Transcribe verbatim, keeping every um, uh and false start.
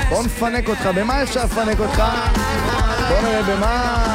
בוא נפנק אותך. במה אפשר לפנק אותך? בוא נראה במה...